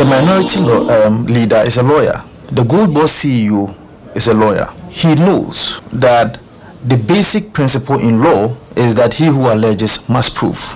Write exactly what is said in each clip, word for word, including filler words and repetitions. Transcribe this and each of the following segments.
minority um, leader is a lawyer. The Gold Board C E O is a lawyer. He knows that the basic principle in law is that he who alleges must prove.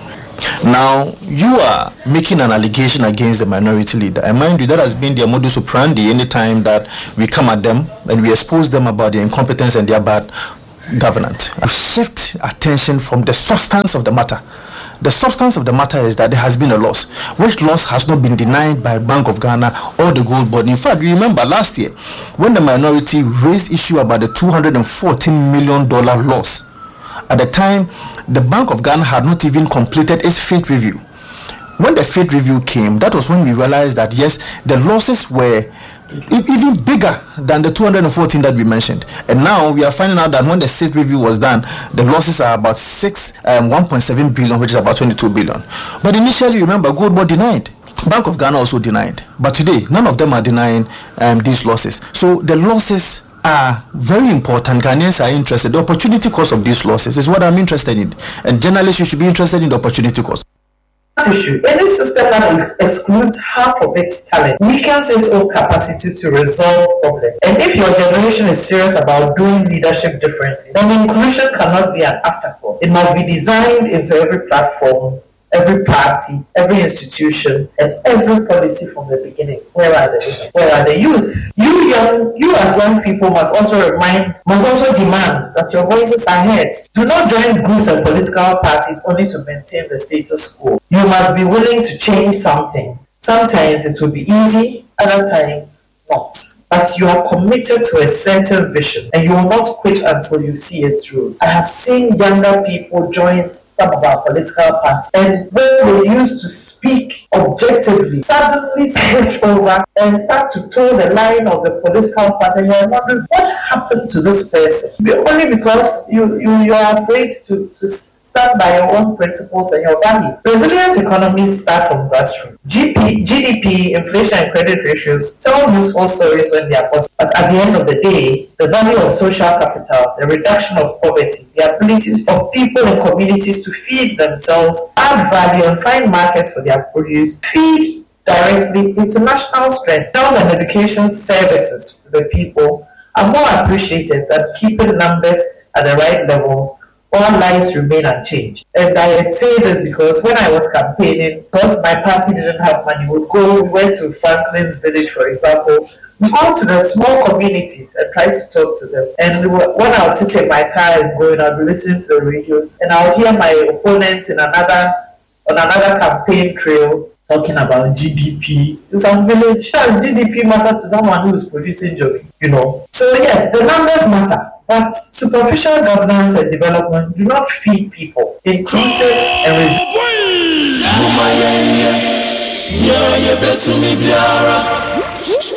Now, you are making an allegation against the minority leader. And mind you, that has been their modus operandi anytime that we come at them and we expose them about their incompetence and their bad governance. Shift attention from the substance of the matter. The substance of the matter is that there has been a loss, which loss has not been denied by Bank of Ghana or the Gold Board. In fact, you remember last year when the minority raised issue about the two hundred fourteen million dollars loss. At the time, the Bank of Ghana had not even completed its fate review. When the fate review came, that was when we realized that yes, the losses were even bigger than the two hundred fourteen that we mentioned. And now we are finding out that when the fate review was done, the losses are about six, um, one point seven billion, which is about twenty-two billion. But initially, remember, Gold Board denied. Bank of Ghana also denied. But today, none of them are denying um, these losses. So the losses are very important. Ghanaians are interested. The opportunity cost of these losses is what I'm interested in. And journalists, you should be interested in the opportunity cost. Issue. Any system that ex- excludes half of its talent weakens its own capacity to resolve problems. And if your generation is serious about doing leadership differently, then inclusion cannot be an afterthought. It must be designed into every platform, every party, every institution, and every policy from the beginning. Where are the women? Where are the youth? You young, you as young people must also remind, must also demand that your voices are heard. Do not join groups and political parties only to maintain the status quo. You must be willing to change something. Sometimes it will be easy, other times not. But you are committed to a certain vision and you will not quit until you see it through. I have seen younger people join some of our political parties, and when they used to speak objectively, suddenly switch over and start to toe the line of the political party. And you're wondering what happened to this person? Only because you, you, you are afraid to, to stand by your own principles and your values. Resilient economies start from grassroots. G P, G D P, inflation, and credit ratios tell useful stories when they are positive. But at the end of the day, the value of social capital, the reduction of poverty, the ability of people and communities to feed themselves, add value, and find markets for their produce, feed directly into national strength. Health and education services to the people are more appreciated than keeping numbers at the right levels. All lives remain unchanged. And I say this because when I was campaigning, because my party didn't have money, we would go, we went to Franklin's Village, for example. We go to the small communities and try to talk to them. And when I would sit in my car and go, and I'd be listening to the radio, and I would hear my opponents in another on another campaign trail talking about G D P. In some village, does G D P matter to someone who is producing joy? You know. So yes, the numbers matter. But superficial governance and development do not feed people. Inclusive and resilient.